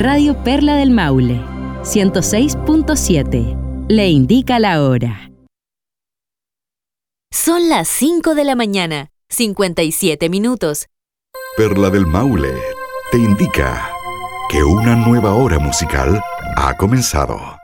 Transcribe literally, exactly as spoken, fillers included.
Radio Perla del Maule, ciento seis punto siete. Le indica la hora. Son las cinco de la mañana, cincuenta y siete minutos. Perla del Maule te indica que una nueva hora musical ha comenzado.